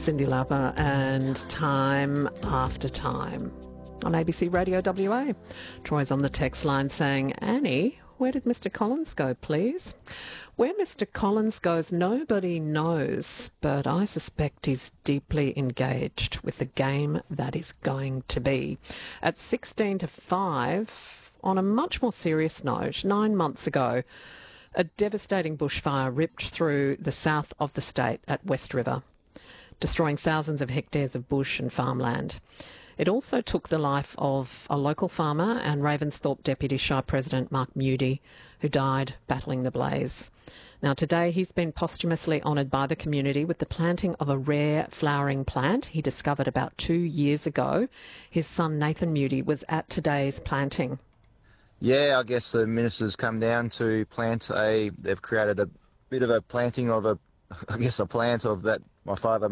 Cyndi Lauper and Time After Time on ABC Radio WA. Troy's on the text line saying, Annie, where did Mr. Collins go, please? Where Mr. Collins goes, nobody knows, but I suspect he's deeply engaged with the game that is going to be. At 16 to 5, on a much more serious note, 9 months ago, a devastating bushfire ripped through the south of the state at West River, destroying thousands of hectares of bush and farmland. It also took the life of a local farmer and Ravensthorpe Deputy Shire President Mark Moody, who died battling the blaze. Now, today he's been posthumously honoured by the community with the planting of a rare flowering plant he discovered about 2 years ago. His son Nathan Moody was at today's planting. Yeah, I guess the minister's come down to plant they've created a bit of a planting of a plant of that my father